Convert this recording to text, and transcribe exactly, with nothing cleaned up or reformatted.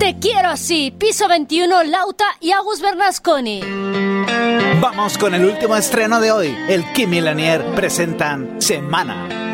Te quiero así, Piso veintiuno, Lauta y Agus Bernasconi. Vamos con el último estreno de hoy. El Kimi Lanier presentan Semana.